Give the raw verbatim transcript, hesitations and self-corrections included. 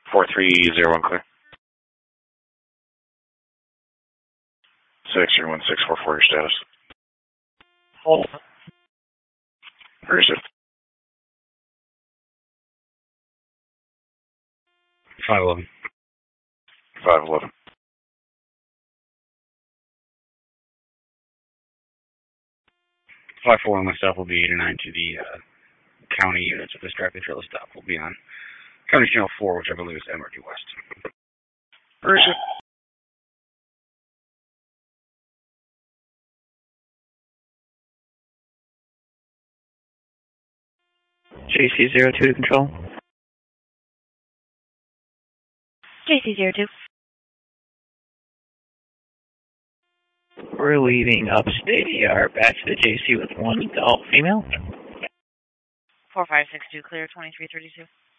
four three zero one clear. six three one six four four, your status. Hold. Where is it? five eleven. five eleven. five four on my stuff will be eight or nine to the uh, county units of this traffic trailer stop. Will be on County Channel four, which I believe is M R T West. Where is it? J C zero two to control. J C zero two. We're leaving upstate E R back to the J C with one adult female. four five six two clear, twenty-three thirty-two.